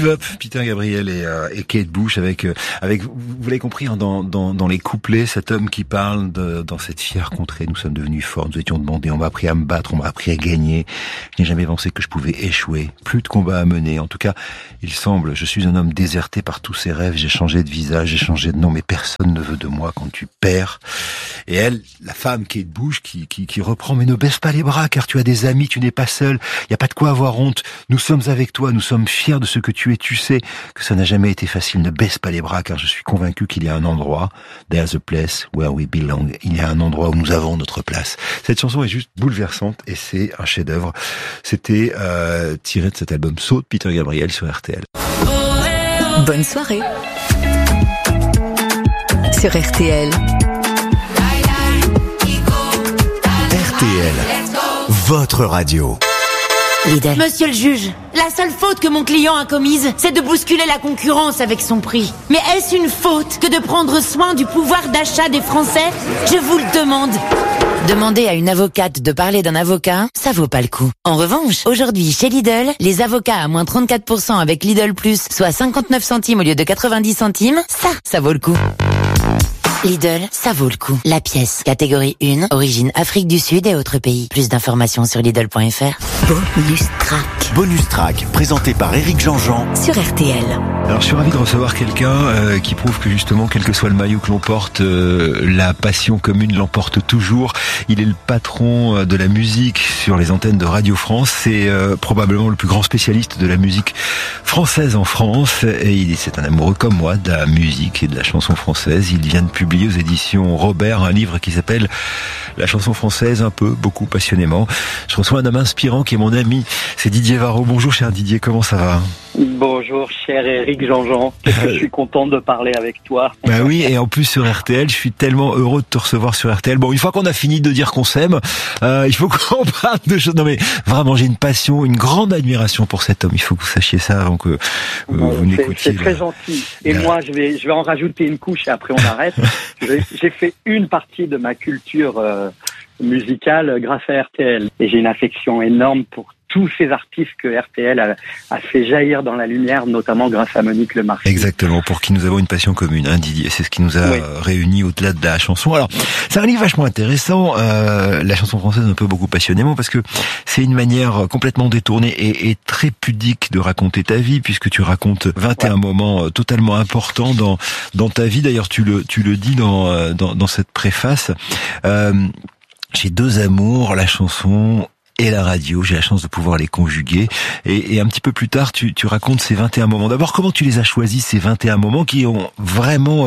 Give Up, Peter Gabriel et Kate Bush avec vous l'avez compris hein, dans les couplets, cet homme qui parle dans cette fière contrée, nous sommes devenus forts, nous étions demandés, on m'a appris à me battre, on m'a appris à gagner, je n'ai jamais pensé que je pouvais échouer, plus de combats à mener, en tout cas, il semble, je suis un homme déserté par tous ces rêves, j'ai changé de visage, j'ai changé de nom, mais personne ne veut de moi quand tu perds. Et elle, la femme Kate Bush qui reprend, mais ne baisse pas les bras car tu as des amis, tu n'es pas seul, il n'y a pas de quoi avoir honte, nous sommes avec toi, nous sommes fiers de ce que tu es, tu sais que ça n'a jamais été facile, ne baisse pas les bras car je suis convaincu qu'il y a un endroit, there's a place where we belong, il y a un endroit où nous avons notre place. Cette chanson est juste bouleversante et c'est un chef-d'œuvre. C'était tiré de cet album Saut de Peter Gabriel sur RTL. Bonne soirée sur RTL. RTL, votre radio. Lidl. Monsieur le juge, la seule faute que mon client a commise, c'est de bousculer la concurrence avec son prix. Mais est-ce une faute que de prendre soin du pouvoir d'achat des Français? Je vous le demande. Demander à une avocate de parler d'un avocat, ça vaut pas le coup. En revanche, aujourd'hui, chez Lidl, les avocats à moins 34% avec Lidl Plus, soit 59 centimes au lieu de 90 centimes, ça vaut le coup. Lidl, ça vaut le coup. La pièce, catégorie 1, origine Afrique du Sud et autres pays. Plus d'informations sur Lidl.fr. Bonus Track. Bonus Track, présenté par Éric Jean-Jean sur RTL. Alors je suis ravi de recevoir quelqu'un qui prouve que justement, quel que soit le maillot que l'on porte, la passion commune l'emporte toujours. Il est le patron de la musique sur les antennes de Radio France. C'est probablement le plus grand spécialiste de la musique française en France. Et c'est un amoureux comme moi de la musique et de la chanson française. Il vient de publier aux éditions Robert un livre qui s'appelle La chanson française, un peu, beaucoup, passionnément. Je reçois un homme inspirant qui est mon ami, c'est Didier Varro. Bonjour cher Didier, comment ça va? Bonjour cher Éric Jean-Jean, je suis content de parler avec toi. Bah oui, et en plus sur RTL, je suis tellement heureux de te recevoir sur RTL. Bon, une fois qu'on a fini de dire qu'on s'aime, il faut qu'on parle de choses. Non mais vraiment, j'ai une passion, une grande admiration pour cet homme. Il faut que vous sachiez ça avant que vous n'écoutiez. C'est très gentil. Et moi, je vais en rajouter une couche et après on arrête. J'ai fait une partie de ma culture musicale grâce à RTL. Et j'ai une affection énorme pour tous ces artistes que RTL a fait jaillir dans la lumière, notamment grâce à Monique Lemarchand. Exactement, pour qui nous avons une passion commune, hein, Didier. C'est ce qui nous a réunis au-delà de la chanson. Alors, c'est un livre vachement intéressant, la chanson française un peu beaucoup passionnément, parce que c'est une manière complètement détournée et très pudique de raconter ta vie, puisque tu racontes 21 moments totalement importants dans ta vie. D'ailleurs, tu le dis dans cette préface. J'ai deux amours, la chanson et la radio, j'ai la chance de pouvoir les conjuguer. Et un petit peu plus tard, tu racontes ces 21 moments. D'abord, comment tu les as choisis, ces 21 moments qui ont vraiment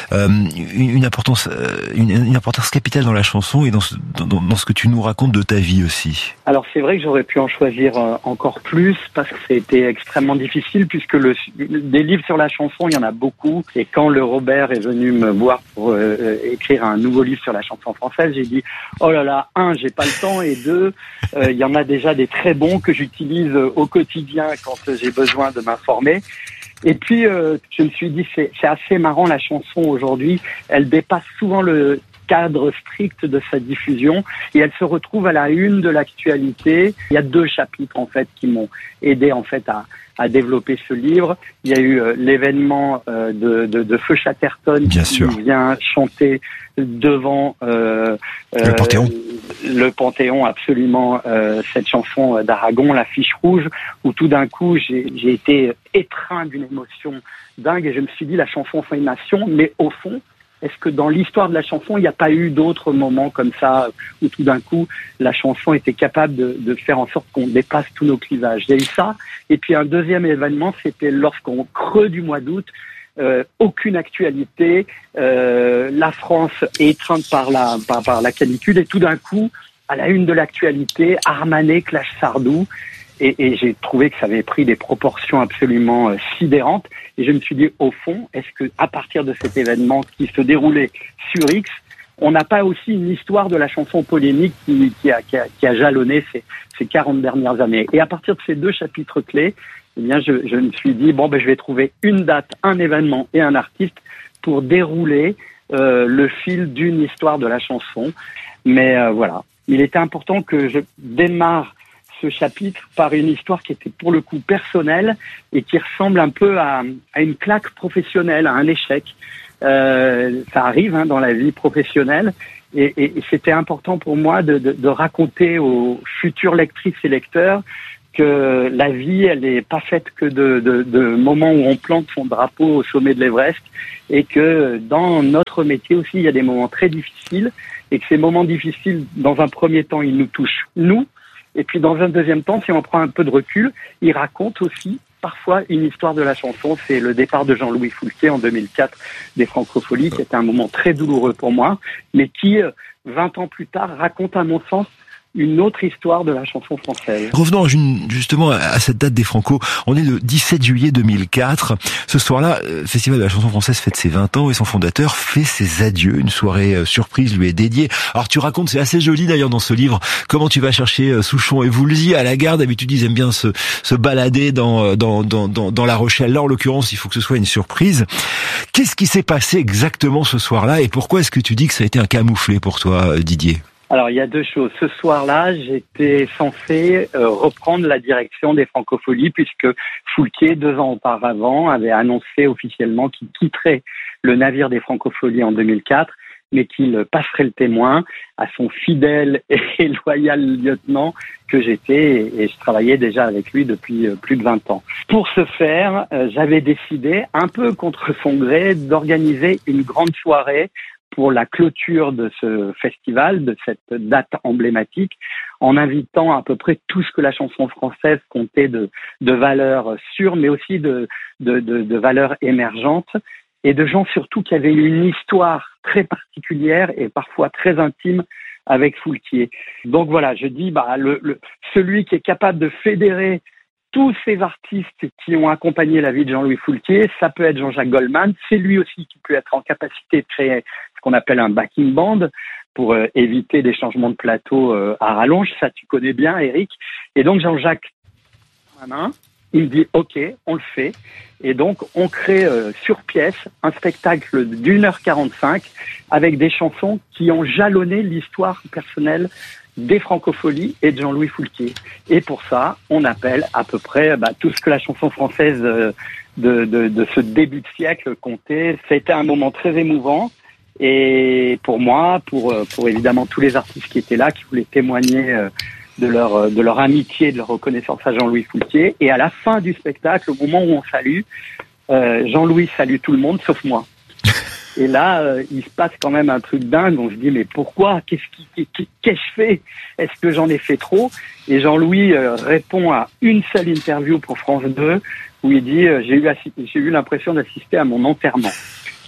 une importance capitale dans la chanson et dans ce que tu nous racontes de ta vie aussi? Alors, c'est vrai que j'aurais pu en choisir encore plus parce que c'était extrêmement difficile puisque des livres sur la chanson, il y en a beaucoup. Et quand le Robert est venu me voir pour écrire un nouveau livre sur la chanson française, j'ai dit, oh là là, j'ai pas le temps, et deux, il y en a déjà des très bons que j'utilise au quotidien quand j'ai besoin de m'informer. Et puis, je me suis dit, c'est assez marrant, la chanson aujourd'hui, elle dépasse souvent le cadre strict de sa diffusion et elle se retrouve à la une de l'actualité. Il y a 2 chapitres, en fait, qui m'ont aidé, en fait, à développer ce livre. Il y a eu l'événement de Feu Chatterton qui vient chanter devant le Panthéon. Le Panthéon, absolument, cette chanson d'Aragon, La Fiche Rouge, où tout d'un coup j'ai été étreint d'une émotion dingue et je me suis dit, la chanson fait une nation, mais au fond, est-ce que dans l'histoire de la chanson, il n'y a pas eu d'autres moments comme ça où tout d'un coup, la chanson était capable de faire en sorte qu'on dépasse tous nos clivages? Il y a eu ça. Et puis un deuxième événement, c'était lorsqu'au creux du mois d'août, aucune actualité, la France est étreinte par la canicule et tout d'un coup, à la une de l'actualité, Armanet clash Sardou. Et j'ai trouvé que ça avait pris des proportions absolument sidérantes. Et je me suis dit, au fond, est-ce que à partir de cet événement qui se déroulait sur X, on n'a pas aussi une histoire de la chanson polémique qui a jalonné ces 40 dernières années? Et à partir de ces 2 chapitres clés, eh bien, je me suis dit, je vais trouver une date, un événement et un artiste pour dérouler le fil d'une histoire de la chanson. Mais voilà, il était important que je démarre ce chapitre par une histoire qui était pour le coup personnelle et qui ressemble un peu à une claque professionnelle, à un échec. Ça arrive dans la vie professionnelle et c'était important pour moi de raconter aux futures lectrices et lecteurs que la vie, elle n'est pas faite que de moments où on plante son drapeau au sommet de l'Everest et que dans notre métier aussi, il y a des moments très difficiles et que ces moments difficiles, dans un premier temps, ils nous touchent, nous, et puis dans un deuxième temps, si on prend un peu de recul, ils racontent aussi parfois une histoire de la chanson. C'est le départ de Jean-Louis Foulquier en 2004 des Francopholies, qui était un moment très douloureux pour moi, mais qui, 20 ans plus tard, raconte à mon sens une autre histoire de la chanson française. Revenons justement à cette date des Franco. On est le 17 juillet 2004. Ce soir-là, le Festival de la chanson française fête ses 20 ans et son fondateur fait ses adieux. Une soirée surprise lui est dédiée. Alors tu racontes, c'est assez joli d'ailleurs dans ce livre, comment tu vas chercher Souchon et Woolsey à la gare. D'habitude, ils aiment bien se balader dans La Rochelle. Là, en l'occurrence, il faut que ce soit une surprise. Qu'est-ce qui s'est passé exactement ce soir-là et pourquoi est-ce que tu dis que ça a été un camouflet pour toi, Didier ? Alors, il y a deux choses. Ce soir-là, j'étais censé reprendre la direction des Francopholies puisque Foulquier, 2 ans auparavant, avait annoncé officiellement qu'il quitterait le navire des Francopholies en 2004, mais qu'il passerait le témoin à son fidèle et loyal lieutenant que j'étais et je travaillais déjà avec lui depuis plus de 20 ans. Pour ce faire, j'avais décidé, un peu contre son gré, d'organiser une grande soirée pour la clôture de ce festival, de cette date emblématique, en invitant à peu près tout ce que la chanson française comptait de valeurs sûres, mais aussi de valeurs émergentes, et de gens surtout qui avaient une histoire très particulière et parfois très intime avec Foulquier. Donc voilà, je dis, celui qui est capable de fédérer tous ces artistes qui ont accompagné la vie de Jean-Louis Foulquier, ça peut être Jean-Jacques Goldman, c'est lui aussi qui peut être en capacité de créer ce qu'on appelle un backing band pour éviter des changements de plateau à rallonge, ça tu connais bien Eric. Et donc Jean-Jacques, il me dit ok, on le fait. Et donc on crée sur pièce un spectacle d'1h45 avec des chansons qui ont jalonné l'histoire personnelle des Francopholies et de Jean-Louis Foulquier. Et pour ça, on appelle à peu près tout ce que la chanson française de ce début de siècle comptait. Ça a été un moment très émouvant. Et pour moi, pour évidemment tous les artistes qui étaient là, qui voulaient témoigner de leur amitié, de leur reconnaissance à Jean-Louis Foulquier. Et à la fin du spectacle, au moment où on salue, Jean-Louis salue tout le monde sauf moi. Et là, il se passe quand même un truc dingue. On se dit, mais pourquoi ? Qu'est-ce que je fais ? Est-ce que j'en ai fait trop ? Et Jean-Louis répond à une seule interview pour France 2 où il dit, j'ai eu l'impression d'assister à mon enterrement. Waouh !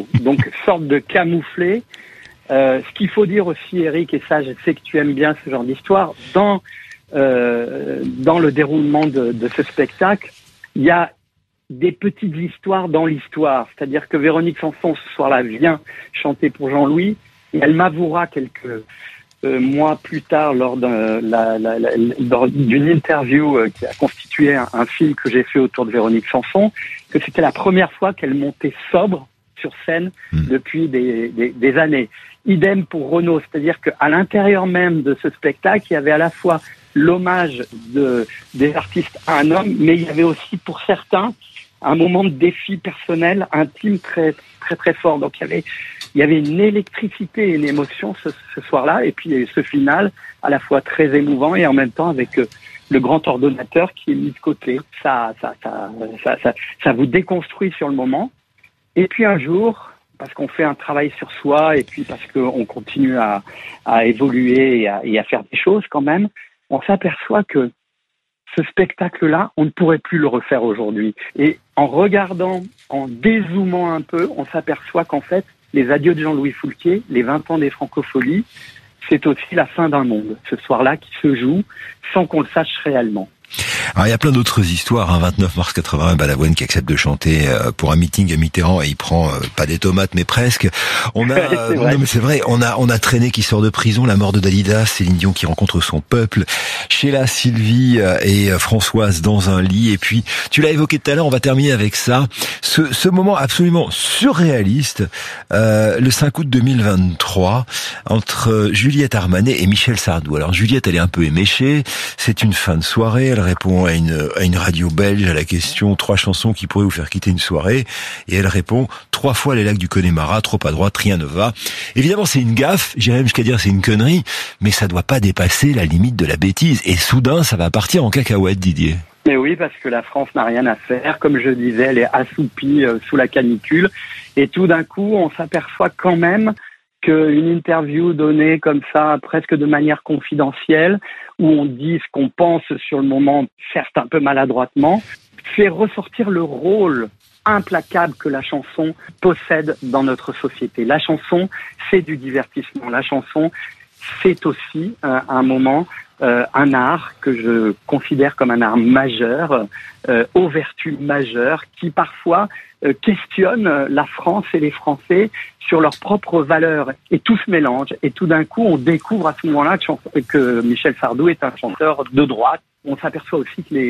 Donc, sorte de camouflé. Ce qu'il faut dire aussi, Eric, et ça, je sais que tu aimes bien ce genre d'histoire, dans le déroulement de ce spectacle, il y a des petites histoires dans l'histoire. C'est-à-dire que Véronique Sanson, ce soir-là, vient chanter pour Jean-Louis et elle m'avouera quelques mois plus tard, lors d'une interview qui a constitué un film que j'ai fait autour de Véronique Sanson, que c'était la première fois qu'elle montait sobre sur scène depuis des années. Idem pour Renaud, c'est-à-dire qu'à l'intérieur même de ce spectacle, il y avait à la fois l'hommage des artistes à un homme, mais il y avait aussi pour certains un moment de défi personnel, intime, très très très fort. Donc il y avait une électricité et une émotion ce soir-là, et puis il y a eu ce final à la fois très émouvant et en même temps avec le grand ordonnateur qui est mis de côté. Ça vous déconstruit sur le moment. Et puis un jour, parce qu'on fait un travail sur soi et puis parce qu'on continue à évoluer et à faire des choses quand même, on s'aperçoit que ce spectacle-là, on ne pourrait plus le refaire aujourd'hui. Et en regardant, en dézoomant un peu, on s'aperçoit qu'en fait, les adieux de Jean-Louis Foulquier, les 20 ans des Francopholies, c'est aussi la fin d'un monde, ce soir-là, qui se joue sans qu'on le sache réellement. Alors il y a plein d'autres histoires. 29 mars 81, Balavoine qui accepte de chanter pour un meeting à Mitterrand et il prend pas des tomates mais presque. On a non mais c'est vrai, on a Traîné qui sort de prison, la mort de Dalida, Céline Dion qui rencontre son peuple, Sheila, Sylvie et Françoise dans un lit. Et puis tu l'as évoqué tout à l'heure, on va terminer avec ça. Ce moment absolument surréaliste, le 5 août 2023, entre Juliette Armanet et Michel Sardou. Alors Juliette, elle est un peu éméchée, c'est une fin de soirée, elle répond à une radio belge à la question 3 chansons qui pourraient vous faire quitter une soirée, et elle répond 3 fois les lacs du Connemara, trop à droite, rien ne va. Évidemment, c'est une gaffe, j'irais même jusqu'à dire c'est une connerie, mais ça doit pas dépasser la limite de la bêtise, et soudain ça va partir en cacahuète, Didier. Mais oui, parce que la France n'a rien à faire. Comme je disais, elle est assoupie sous la canicule. Et tout d'un coup, on s'aperçoit quand même qu'une interview donnée comme ça, presque de manière confidentielle, où on dit ce qu'on pense sur le moment, certes un peu maladroitement, fait ressortir le rôle implacable que la chanson possède dans notre société. La chanson, c'est du divertissement. La chanson, c'est aussi un moment, un art que je considère comme un art majeur, aux vertus majeures, qui parfois questionne la France et les Français sur leurs propres valeurs. Et tout se mélange. Et tout d'un coup, on découvre à ce moment-là que Michel Sardou est un chanteur de droite. On s'aperçoit aussi que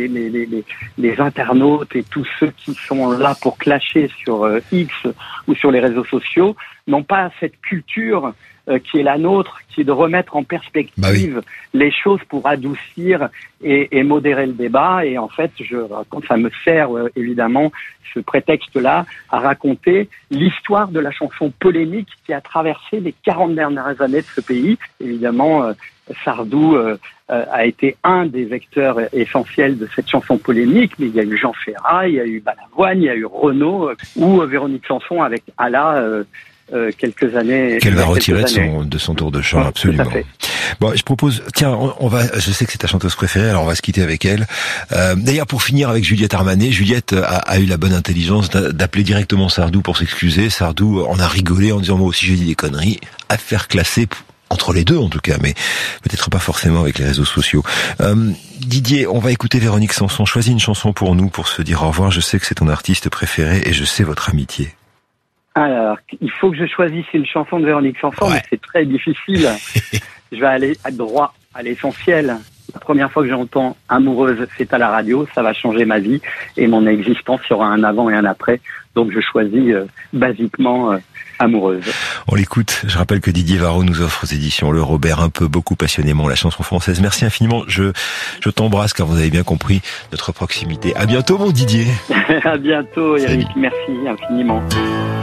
les internautes et tous ceux qui sont là pour clasher sur X ou sur les réseaux sociaux n'ont pas cette culture qui est la nôtre, qui est de remettre en perspective les choses pour adoucir et modérer le débat. Et en fait, ça me sert évidemment ce prétexte-là à raconter l'histoire de la chanson polémique qui a traversé les 40 dernières années de ce pays. Évidemment, Sardou a été un des vecteurs essentiels de cette chanson polémique, mais il y a eu Jean Ferrat, il y a eu Balavoine, il y a eu Renaud, ou Véronique Sanson avec Ala quelques années. Qu'elle va retirer de son tour de chant, absolument. Bon, je propose, tiens, je sais que c'est ta chanteuse préférée, alors on va se quitter avec elle. D'ailleurs, pour finir avec Juliette Armanet, Juliette a eu la bonne intelligence d'appeler directement Sardou pour s'excuser. Sardou en a rigolé en disant, moi aussi j'ai dit des conneries, affaire classée entre les deux en tout cas, mais peut-être pas forcément avec les réseaux sociaux. Didier, on va écouter Véronique Sanson. Choisis une chanson pour nous, pour se dire au revoir. Je sais que c'est ton artiste préféré et je sais votre amitié. Alors, il faut que je choisisse une chanson de Véronique Sanson, mais c'est très difficile. Je vais aller droit à l'essentiel. La première fois que j'entends Amoureuse, c'est à la radio, ça va changer ma vie et mon existence, il y aura un avant et un après. Donc je choisis basiquement Amoureuse. On l'écoute. Je rappelle que Didier Varro nous offre aux éditions Le Robert un peu, beaucoup passionnément la chanson française. Merci infiniment. Je t'embrasse car vous avez bien compris notre proximité. À bientôt mon Didier. À bientôt Eric. Merci infiniment.